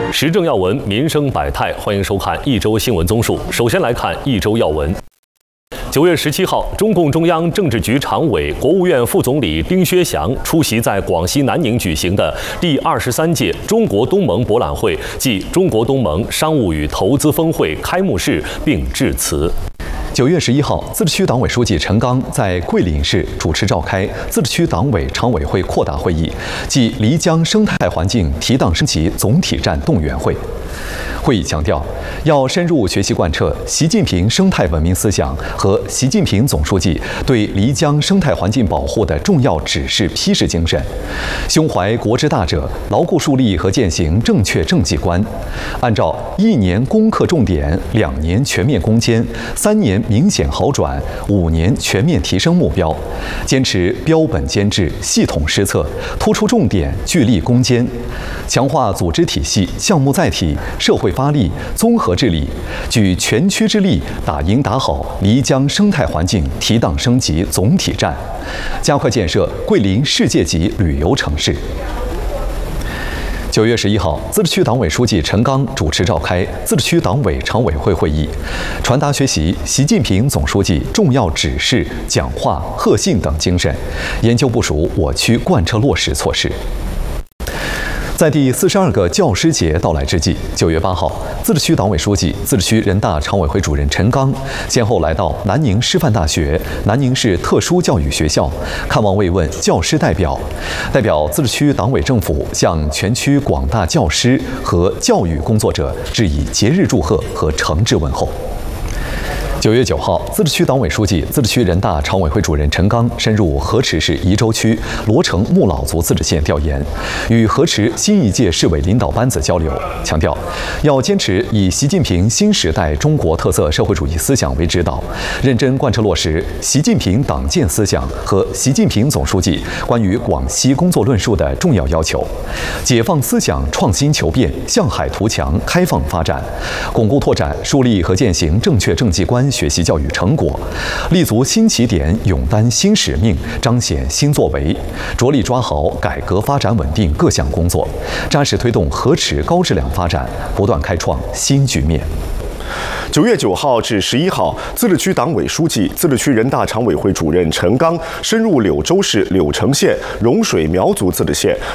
时政要闻，民生百态，欢迎收看一周新闻综述。首先来看一周要闻。9月17号，中共中央政治局常委、国务院副总理丁薛祥出席在广西南宁举行的第23届中国东盟博览会暨中国东盟商务与投资峰会开幕式，并致辞。 9月11号，自治区党委书记陈刚在桂林市主持召开自治区党委常委会扩大会议暨漓江生态环境提档升级总体战动员会。会议强调，要深入学习贯彻习近平生态文明思想和习近平总书记对漓江生态环境保护的重要指示批示精神，胸怀国之大者，牢固树立和践行正确政绩观，按照1年攻克重点、2年全面攻坚、3年明显好转、5年全面提升目标，坚持标本兼治、系统施策，突出重点，聚力攻坚，强化组织体系、项目载体、社会发力、综合治理，举全区之力打赢打好漓江生态环境提档升级总体战，加快建设桂林世界级旅游城市。9月11号，自治区党委书记陈刚主持召开自治区党委常委会会议，传达学习习近平总书记重要指示、讲话、贺信等精神，研究部署我区贯彻落实措施。在第42个教师节到来之际，9月8号，自治区党委书记、自治区人大常委会主任陈刚先后来到南宁师范大学、南宁市特殊教育学校，看望慰问教师代表，代表自治区党委政府向全区广大教师和教育工作者致以节日祝贺和诚挚问候。9月9号，自治区党委书记、自治区人大常委会主任陈刚深入河池市宜州区罗城木老族自治县调研，与河池新一届市委领导班子交流，强调要坚持以习近平新时代中国特色社会主义思想为指导，认真贯彻落实习近平党建思想和习近平总书记关于广西工作论述的重要要求，解放思想创新求变，向海图强，开放发展，巩固拓展树立和践行正确政绩观学习教育成果，立足新起点，勇担新使命，彰显新作为，着力抓好改革发展稳定各项工作，扎实推动河池高质量发展，不断开创新局面。 9月9号至11号，自治区党委书记、自治区人大常委会主任陈刚深入柳州市柳城县融水苗族自治县，